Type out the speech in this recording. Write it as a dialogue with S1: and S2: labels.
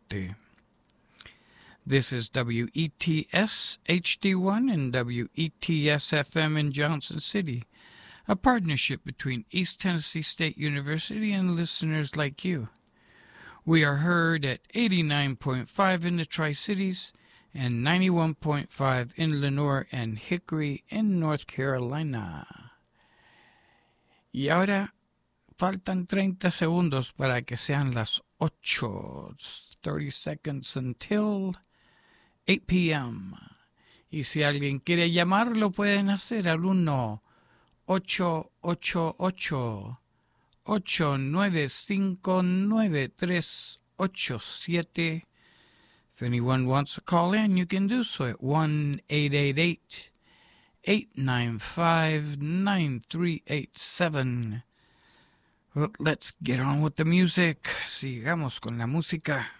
S1: Norte. This is WETS HD1 and WETS FM in Johnson City, a partnership between East Tennessee State University and listeners like you. We are heard at 89.5 in the Tri-Cities and 91.5 in Lenoir and Hickory in North Carolina. Y ahora faltan 30 segundos para que sean las 8. 30 seconds until 8 p.m. Y si alguien quiere llamar, lo pueden hacer al 1-888-895-9387. If anyone wants to call in, you can do so at 1-888-895-9387. Well, let's get on with the music. Sigamos con la música.